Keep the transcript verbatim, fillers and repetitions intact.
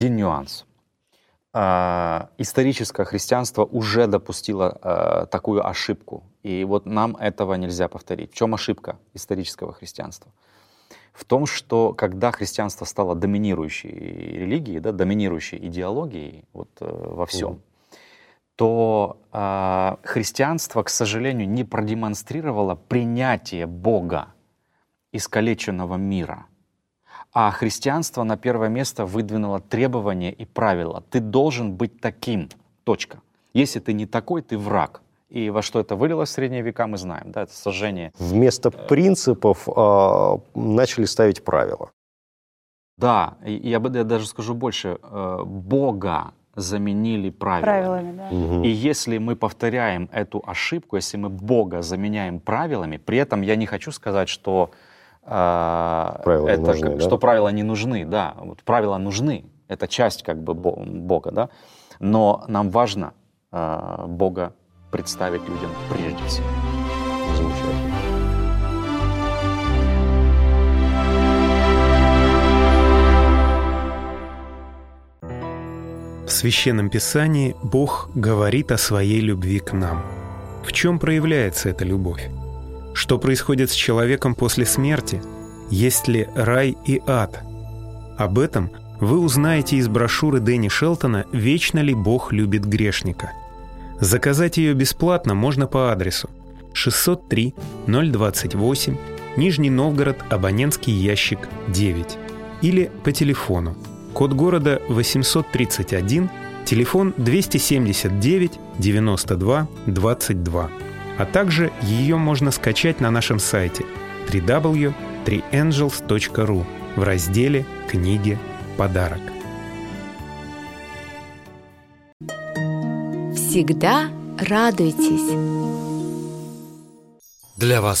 Один нюанс. А, историческое христианство уже допустило а, такую ошибку. И вот нам этого нельзя повторить. В чем ошибка исторического христианства? В том, что когда христианство стало доминирующей религией, да, доминирующей идеологией вот, э, во всем, mm. то э, христианство, к сожалению, не продемонстрировало принятие Бога искалеченного мира. А христианство на первое место выдвинуло требования и правила. Ты должен быть таким. Точка. Если ты не такой, ты враг. И во что это вылилось в средние века, мы знаем. Да, это сожжение. Вместо принципов э, начали ставить правила. Да, и я, бы, я даже скажу больше. Э, Бога заменили правилами. Правилами, да. Угу. И если мы повторяем эту ошибку, если мы Бога заменяем правилами, при этом я не хочу сказать, что, э, правила, это, нужны, как, да? что правила не нужны. Да, вот правила нужны. Это часть как бы Бога, да. Но нам важно э, Бога представить людям прежде всего. Замечательно. В Священном Писании Бог говорит о своей любви к нам. В чем проявляется эта любовь? Что происходит с человеком после смерти? Есть ли рай и ад? Об этом вы узнаете из брошюры Дэнни Шелтона «Вечно ли Бог любит грешника?». Заказать ее бесплатно можно по адресу шестьсот три ноль двадцать восемь, Нижний Новгород, абонентский ящик девять, или по телефону, код города восемьсот тридцать один, телефон двести семьдесят девять девяносто два двадцать два. А также ее можно скачать на нашем сайте дабл ю дабл ю дабл ю точка три энджелс точка ру в разделе «Книги. Подарок». Всегда радуйтесь. Для вас